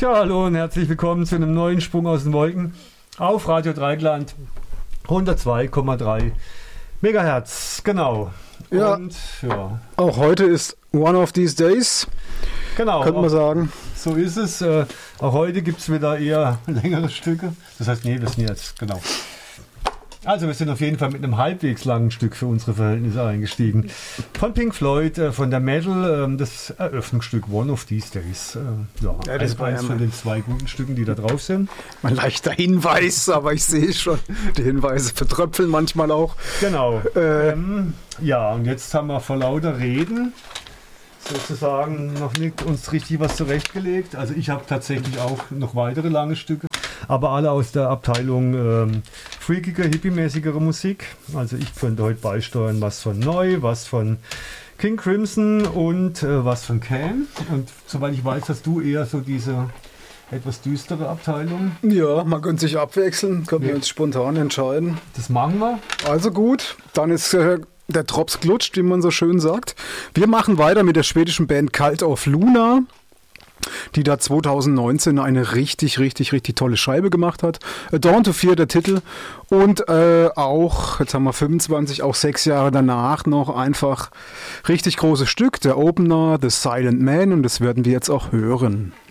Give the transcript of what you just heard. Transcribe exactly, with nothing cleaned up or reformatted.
Ja, hallo und herzlich willkommen zu einem neuen Sprung aus den Wolken auf Radio Dreieckland hundertzwei Komma drei Megahertz, genau. Ja, und, ja. Auch heute ist One of These Days, genau, könnte man sagen. So ist es. Äh, auch heute gibt es wieder eher längere Stücke. Das heißt, nee, wir sind jetzt, genau. Also wir sind auf jeden Fall mit einem halbwegs langen Stück für unsere Verhältnisse eingestiegen. Von Pink Floyd, äh, von der Metal, äh, das Eröffnungsstück One of These Days. Äh, ja, ja, das eins, war eins ja von den zwei guten Stücken, die da drauf sind. Ein leichter Hinweis, aber ich sehe schon, die Hinweise vertröpfeln manchmal auch. Genau. Äh, ähm, ja, und jetzt haben wir vor lauter Reden sozusagen noch nicht uns richtig was zurechtgelegt. Also ich habe tatsächlich auch noch weitere lange Stücke, aber alle aus der Abteilung ähm, freakiger, hippie-mäßigere Musik. Also ich könnte heute beisteuern, was von Neu, was von King Crimson und äh, was von Can. Und soweit ich weiß, hast du eher so diese etwas düstere Abteilung. Ja, man könnte sich abwechseln, können Ja. wir uns spontan entscheiden. Das machen wir. Also gut, dann ist äh, der Drops glutscht, wie man so schön sagt. Wir machen weiter mit der schwedischen Band Cult of Luna, die da zwanzig neunzehn eine richtig, richtig, richtig tolle Scheibe gemacht hat. A Dawn to Fear, der Titel. Und äh, auch, jetzt haben wir fünfundzwanzig, auch sechs Jahre danach noch einfach richtig großes Stück. Der Opener, The Silent Man. Und das werden wir jetzt auch hören.